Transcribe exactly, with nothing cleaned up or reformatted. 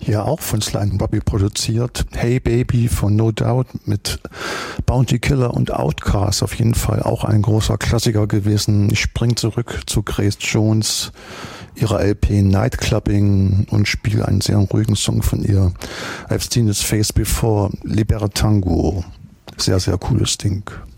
Ja, auch von Sly and Robbie produziert. Hey Baby von No Doubt mit Bounty Killer und Outkast. Auf jeden Fall auch ein großer Klassiker gewesen. Ich spring zurück zu Grace Jones, ihrer L P Nightclubbing, und spiele einen sehr ruhigen Song von ihr. I've Seen His Face Before, Libertango. Sehr, sehr cooles Ding.